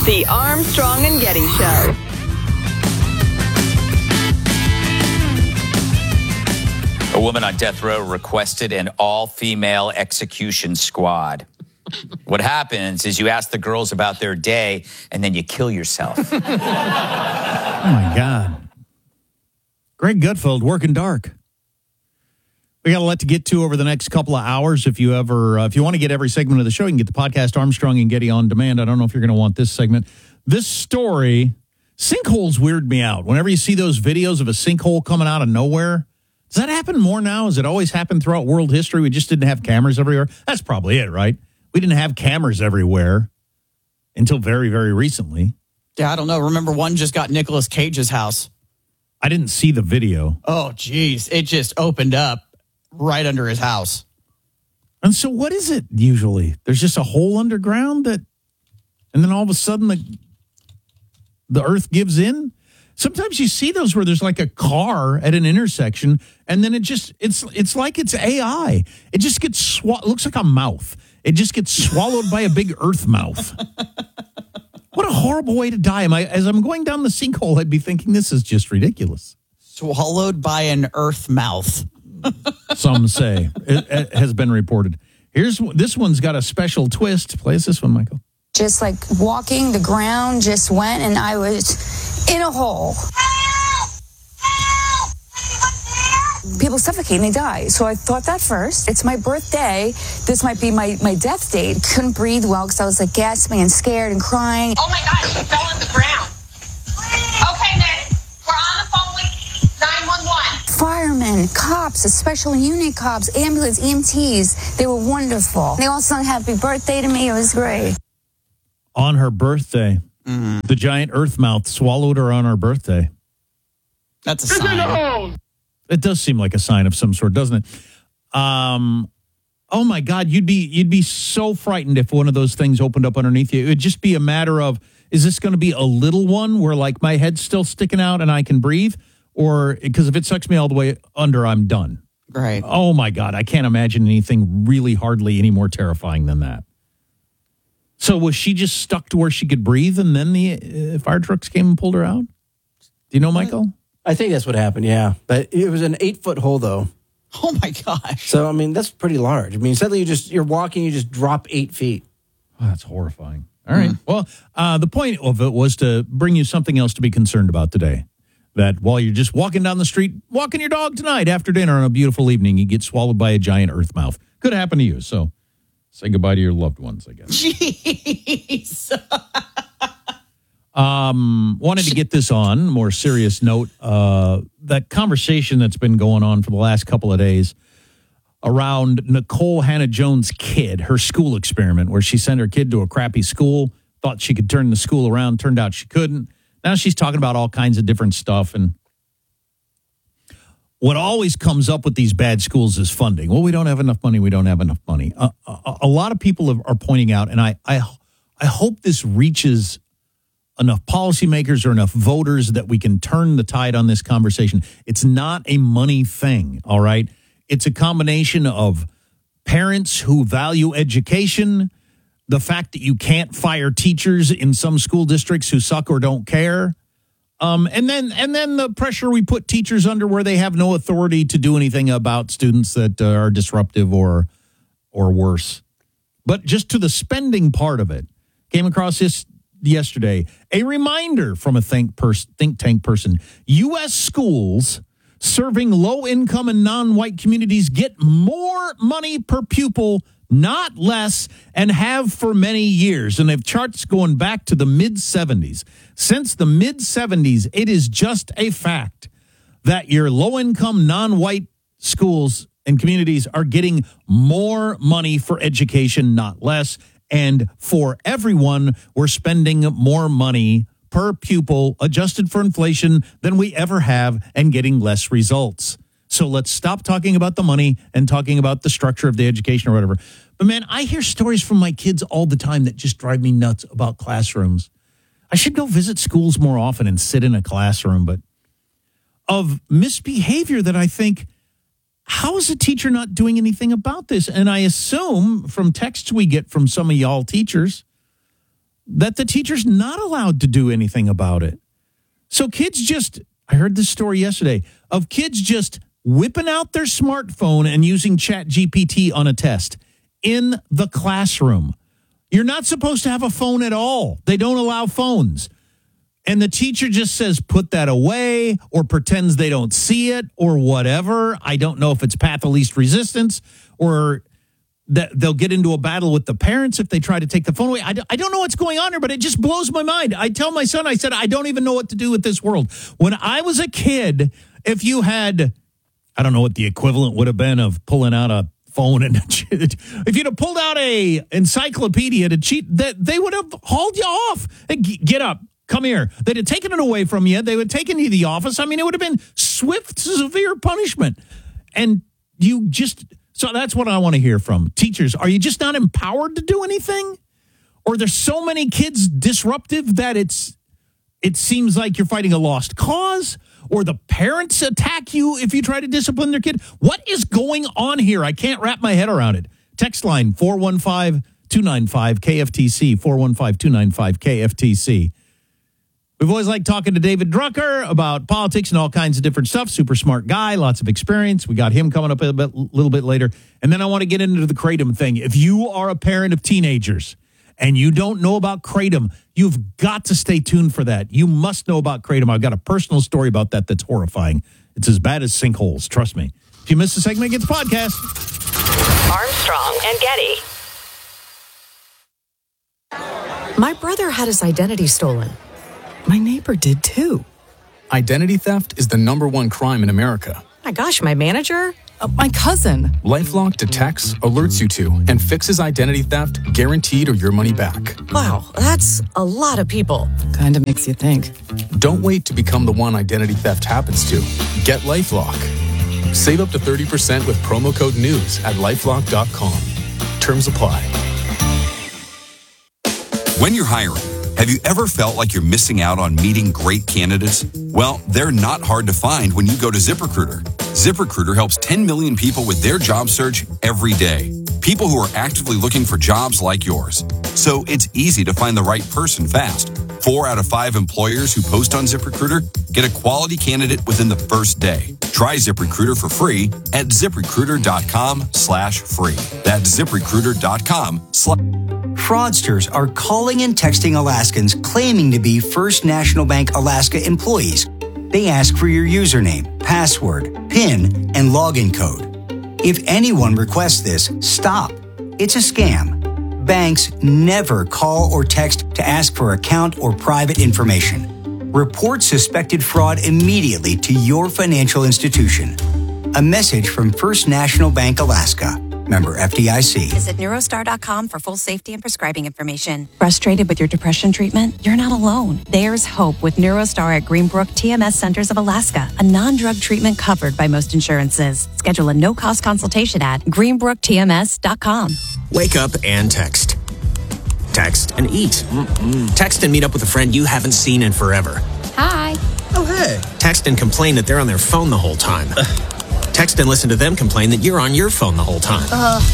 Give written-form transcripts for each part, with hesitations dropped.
The Armstrong and Getty Show. A woman on death row requested an all-female execution squad. What happens is you ask the girls about their day, and then you kill yourself. Oh, my God. Greg Gutfeld, working dark. We got a lot to get to over the next couple of hours. If you want to get every segment of the show, you can get the podcast Armstrong and Getty on demand. I don't know if you're going to want this segment. This story, sinkholes weird me out. Whenever you see those videos of a sinkhole coming out of nowhere, does that happen more now? Has it always happened throughout world history? We just didn't have cameras everywhere. That's probably it, right? We didn't have cameras everywhere until very, very recently. Yeah, I don't know. Remember, one just got Nicolas Cage's house. I didn't see the video. Oh, geez. It just opened up right under his house. And so what is it usually? There's just a hole underground and then all of a sudden the earth gives in? Sometimes you see those where there's like a car at an intersection and then it's like it's AI. It just gets it looks like a mouth. It just gets swallowed by a big earth mouth. What a horrible way to die. As I'm going down the sinkhole, I'd be thinking this is just ridiculous. Swallowed by an earth mouth. Some say. It has been reported. This one's got a special twist. Play us this one, Michael. Just like walking, the ground just went and I was in a hole. People suffocate and they die. So I thought that first. It's my birthday. This might be my death date. Couldn't breathe well because I was like gasping and scared and crying. Oh my God, she fell on the ground. Okay, then we're on the phone with 911. Firemen, cops, special unit cops, ambulance, EMTs. They were wonderful. They all sung happy birthday to me. It was great. On her birthday, the giant earth mouth swallowed her on her birthday. That's a sign. It does seem like a sign of some sort, doesn't it? Oh my God, you'd be so frightened if one of those things opened up underneath you. It would just be a matter of, is this going to be a little one where like my head's still sticking out and I can breathe? Or because if it sucks me all the way under, I'm done. Right. Oh my God, I can't imagine anything really hardly any more terrifying than that. So was she just stuck to where she could breathe and then the fire trucks came and pulled her out? Do you know, Michael? I think that's what happened, yeah. But it was an 8-foot hole, though. Oh, my gosh. So, I mean, that's pretty large. I mean, suddenly you're walking, you just drop 8 feet. Oh, that's horrifying. All right. Well, the point of it was to bring you something else to be concerned about today. That while you're just walking down the street, walking your dog tonight after dinner on a beautiful evening, you get swallowed by a giant earth mouth. Could happen to you. So say goodbye to your loved ones, I guess. Jeez. Wanted to get this on, more serious note, that conversation that's been going on for the last couple of days around Nicole Hannah-Jones' kid, her school experiment, where she sent her kid to a crappy school, thought she could turn the school around, turned out she couldn't. Now she's talking about all kinds of different stuff. And what always comes up with these bad schools is funding. Well, we don't have enough money. We don't have enough money. A lot of people are pointing out, and I hope this reaches enough policymakers or enough voters that we can turn the tide on this conversation. It's not a money thing, all right? It's a combination of parents who value education, the fact that you can't fire teachers in some school districts who suck or don't care, and then the pressure we put teachers under where they have no authority to do anything about students that are disruptive or worse. But just to the spending part of it, came across this yesterday, a reminder from a think tank person. U.S. schools serving low-income and non-white communities get more money per pupil, not less, and have for many years. And they have charts going back to the mid-'70s. Since the mid-'70s, it is just a fact that your low-income, non-white schools and communities are getting more money for education, not less. And for everyone, we're spending more money per pupil, adjusted for inflation, than we ever have, and getting less results. So let's stop talking about the money and talking about the structure of the education or whatever. But man, I hear stories from my kids all the time that just drive me nuts about classrooms. I should go visit schools more often and sit in a classroom, but of misbehavior that I think, how is a teacher not doing anything about this? And I assume from texts we get from some of y'all teachers that the teacher's not allowed to do anything about it. So kids just, I heard this story yesterday of kids just whipping out their smartphone and using ChatGPT on a test in the classroom. You're not supposed to have a phone at all. They don't allow phones. And the teacher just says, put that away, or pretends they don't see it, or whatever. I don't know if it's path of least resistance, or that they'll get into a battle with the parents if they try to take the phone away. I don't know what's going on here, but it just blows my mind. I tell my son, I said, I don't even know what to do with this world. When I was a kid, if you had, I don't know what the equivalent would have been of pulling out a phone and if you'd have pulled out a encyclopedia to cheat, that they would have hauled you off. Hey, get up. Come here. They'd have taken it away from you. They would have taken you to the office. I mean, it would have been swift, severe punishment. And you just, so that's what I want to hear from teachers. Are you just not empowered to do anything? Or there's so many kids disruptive that it seems like you're fighting a lost cause? Or the parents attack you if you try to discipline their kid? What is going on here? I can't wrap my head around it. Text line 415-295-KFTC, 415-295-KFTC. We've always liked talking to David Drucker about politics and all kinds of different stuff. Super smart guy, lots of experience. We got him coming up a little bit later. And then I want to get into the Kratom thing. If you are a parent of teenagers and you don't know about Kratom, you've got to stay tuned for that. You must know about Kratom. I've got a personal story about that that's horrifying. It's as bad as sinkholes, trust me. If you missed the segment, get the podcast. Armstrong and Getty. My brother had his identity stolen. My neighbor did too. Identity theft is the #1 crime in America. My gosh, my manager? My cousin. LifeLock detects, alerts you to, and fixes identity theft guaranteed or your money back. Wow, that's a lot of people. Kind of makes you think. Don't wait to become the one identity theft happens to. Get LifeLock. Save up to 30% with promo code NEWS at LifeLock.com. Terms apply. When you're hiring, have you ever felt like you're missing out on meeting great candidates? Well, they're not hard to find when you go to ZipRecruiter. ZipRecruiter helps 10 million people with their job search every day. People who are actively looking for jobs like yours. So it's easy to find the right person fast. 4 out of 5 employers who post on ZipRecruiter get a quality candidate within the first day. Try ZipRecruiter for free at ZipRecruiter.com/free. That's ZipRecruiter.com/. Fraudsters are calling and texting Alaskans claiming to be First National Bank Alaska employees. They ask for your username, password, PIN, and login code. If anyone requests this, stop. It's a scam. Banks never call or text to ask for account or private information. Report suspected fraud immediately to your financial institution. A message from First National Bank Alaska. Member FDIC. Visit Neurostar.com for full safety and prescribing information. Frustrated with your depression treatment? You're not alone. There's hope with Neurostar at Greenbrook TMS Centers of Alaska, a non-drug treatment covered by most insurances. Schedule a no-cost consultation at greenbrooktms.com. Wake up and text. Text and eat. Text and meet up with a friend you haven't seen in forever. Hi. Oh, hey. Text and complain that they're on their phone the whole time. Text and listen to them complain that you're on your phone the whole time.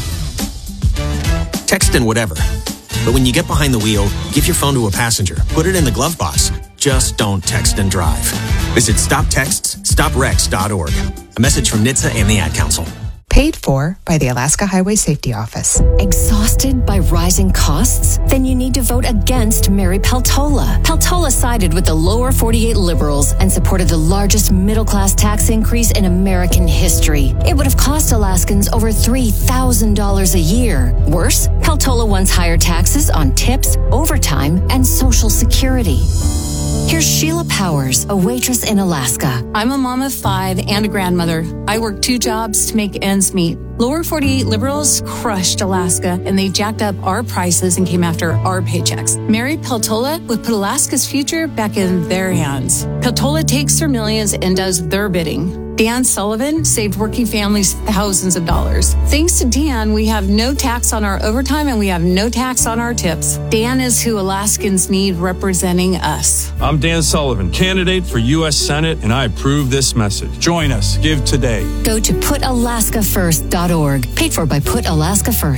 Text and whatever. But when you get behind the wheel, give your phone to a passenger. Put it in the glove box. Just don't text and drive. Visit StopTextsStopWrecks.org. A message from NHTSA and the Ad Council. Paid for by the Alaska Highway Safety Office. Exhausted by rising costs? Then you need to vote against Mary Peltola. Peltola sided with the lower 48 liberals and supported the largest middle-class tax increase in American history. It would have cost Alaskans over $3,000 a year. Worse, Peltola wants higher taxes on tips, overtime, and Social Security. Here's Sheila Powers, a waitress in Alaska. I'm a mom of 5 and a grandmother. I work 2 jobs to make ends meet. Lower 48 liberals crushed Alaska, and they jacked up our prices and came after our paychecks. Mary Peltola would put Alaska's future back in their hands. Peltola takes their millions and does their bidding. Dan Sullivan saved working families thousands of dollars. Thanks to Dan, we have no tax on our overtime and we have no tax on our tips. Dan is who Alaskans need representing us. I'm Dan Sullivan, candidate for U.S. Senate, and I approve this message. Join us. Give today. Go to PutAlaskaFirst.org. Paid for by Put Alaska First.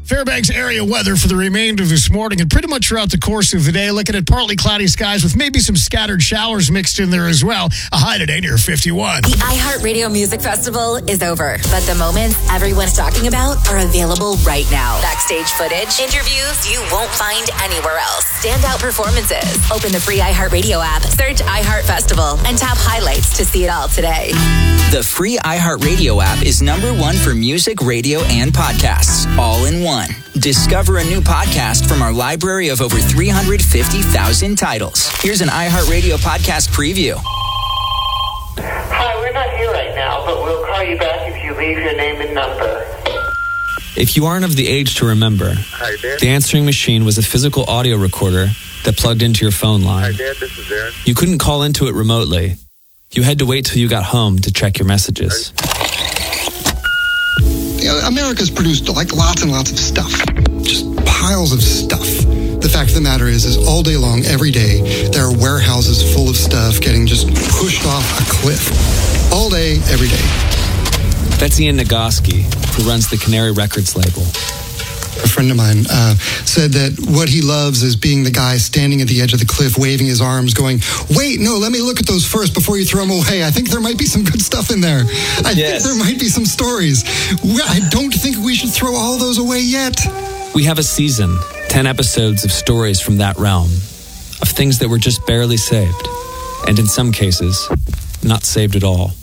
Fairbanks area weather for the remainder of this morning and pretty much throughout the course of the day. Looking at partly cloudy skies with maybe some scattered showers mixed in there as well. A high today near 51. The iHeartRadio Music Festival is over, but the moments everyone's talking about are available right now. Backstage footage, interviews you won't find anywhere else, standout performances. Open the free iHeartRadio app, search iHeart Festival, and tap highlights to see it all today. The free iHeartRadio app is #1 for music, radio, and podcasts, all in one. Discover a new podcast from our library of over 350,000 titles. Here's an iHeartRadio podcast preview. Hi, we're not here right now, but we'll call you back if you leave your name and number. If you aren't of the age to remember, Hi, Dad. the answering machine was a physical audio recorder that plugged into your phone line. Hi, Dad. This is Aaron. You couldn't call into it remotely. You had to wait till you got home to check your messages. America's produced lots and lots of stuff. Just piles of stuff. The fact of the matter is all day long, every day, there are warehouses full of stuff getting just pushed off a cliff. All day, every day. That's Ian Nagoski, who runs the Canary Records label. A friend of mine said that what he loves is being the guy standing at the edge of the cliff, waving his arms, going, wait, no, let me look at those first before you throw them away. I think there might be some good stuff in there. I think there might be some stories. I don't think we should throw all those away yet. We have a season, 10 episodes of stories from that realm, of things that were just barely saved, and in some cases, not saved at all.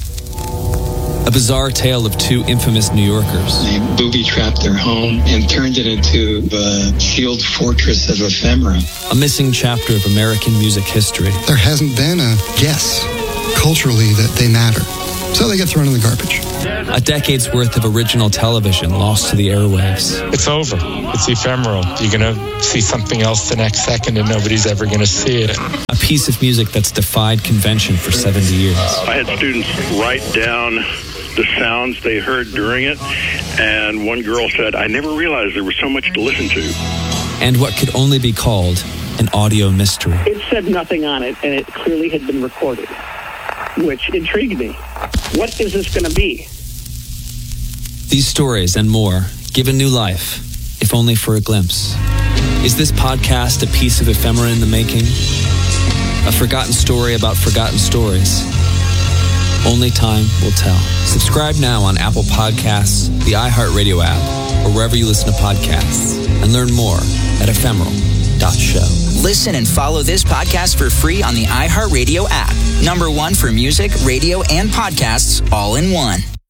A bizarre tale of two infamous New Yorkers. They booby-trapped their home and turned it into the sealed fortress of ephemera. A missing chapter of American music history. There hasn't been a guess culturally that they matter. So they get thrown in the garbage. A decade's worth of original television lost to the airwaves. It's over. It's ephemeral. You're going to see something else the next second and nobody's ever going to see it. A piece of music that's defied convention for 70 years. I had students write down the sounds they heard during it, and one girl said, I never realized there was so much to listen to. And what could only be called an audio mystery. It said nothing on it, and it clearly had been recorded, which intrigued me. What is this going to be? These stories and more given new life, if only for a glimpse. Is this podcast a piece of ephemera in the making? A forgotten story about forgotten stories? Only time will tell. Subscribe now on Apple Podcasts, the iHeartRadio app, or wherever you listen to podcasts, and learn more at ephemeral.show. Listen and follow this podcast for free on the iHeartRadio app. #1 for music, radio, and podcasts, all in one.